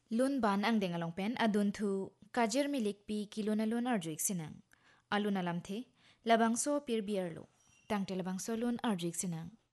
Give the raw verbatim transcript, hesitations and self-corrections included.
ลุนบานอังเดงอลองเพนอดุนทูกาเจอร์มิลิกปีกิโลนาลุนอาร์จิกสินังอาลุนาลัมเทลบังโซปีร์เบียร์โลตังเทลบังโซลุนอาร์จิกสินัง